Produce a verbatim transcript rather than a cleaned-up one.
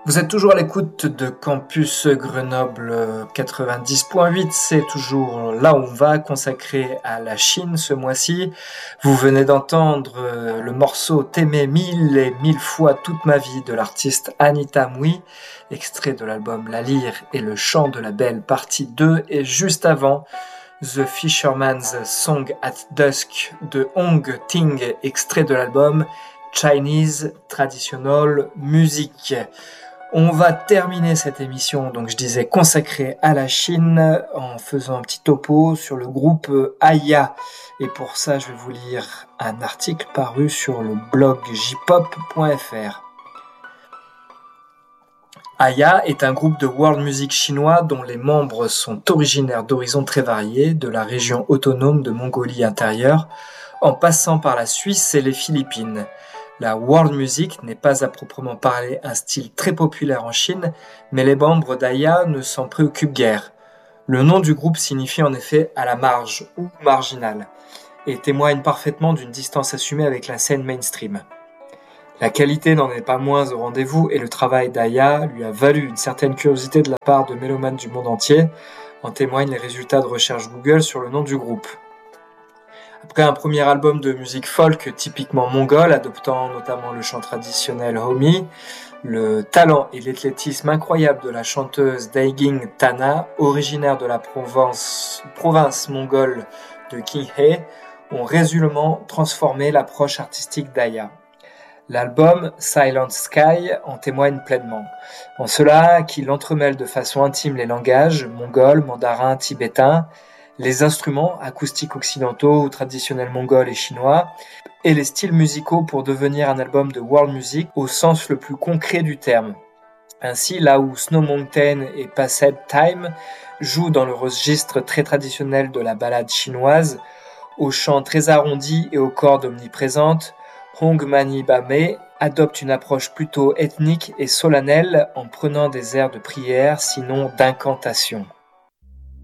Vous êtes toujours à l'écoute de Campus Grenoble quatre-vingt-dix point huit, c'est toujours là où on va, consacré à la Chine ce mois-ci. Vous venez d'entendre le morceau T'aimer mille et mille fois toute ma vie de l'artiste Anita Mui, extrait de l'album La Lyre et le chant de la belle partie deux, et juste avant The Fisherman's Song at Dusk de Hong Ting, extrait de l'album Chinese Traditional Music. On va terminer cette émission, donc je disais consacrée à la Chine, en faisant un petit topo sur le groupe Aya. Et pour ça, je vais vous lire un article paru sur le blog j pop point f r. Aya est un groupe de world music chinois dont les membres sont originaires d'horizons très variés, de la région autonome de Mongolie intérieure, en passant par la Suisse et les Philippines. La world music n'est pas à proprement parler un style très populaire en Chine, mais les membres d'Aya ne s'en préoccupent guère. Le nom du groupe signifie en effet à la marge ou marginal, et témoigne parfaitement d'une distance assumée avec la scène mainstream. La qualité n'en est pas moins au rendez-vous, et le travail d'Aya lui a valu une certaine curiosité de la part de mélomanes du monde entier, en témoignent les résultats de recherche Google sur le nom du groupe. Après un premier album de musique folk typiquement mongole, adoptant notamment le chant traditionnel Homi, le talent et l'athlétisme incroyable de la chanteuse Daeging Tana, originaire de la Provence, province mongole de Qinghai, ont résolument transformé l'approche artistique d'Aya. L'album Silent Sky en témoigne pleinement, en cela qu'il entremêle de façon intime les langages mongol, mandarin, tibétain, les instruments acoustiques occidentaux ou traditionnels mongols et chinois, et les styles musicaux pour devenir un album de world music au sens le plus concret du terme. Ainsi, là où Snow Mountain et Passed Time jouent dans le registre très traditionnel de la ballade chinoise, aux chants très arrondis et aux cordes omniprésentes, Hong Mani Bame adopte une approche plutôt ethnique et solennelle en prenant des airs de prière, sinon d'incantation.